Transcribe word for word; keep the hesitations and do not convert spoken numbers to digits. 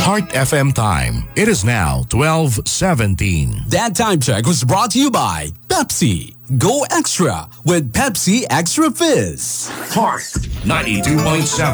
Heart F M time. It is now twelve seventeen. That time check was brought to you by Pepsi. Go extra with Pepsi Extra Fizz. Heart ninety-two point seven.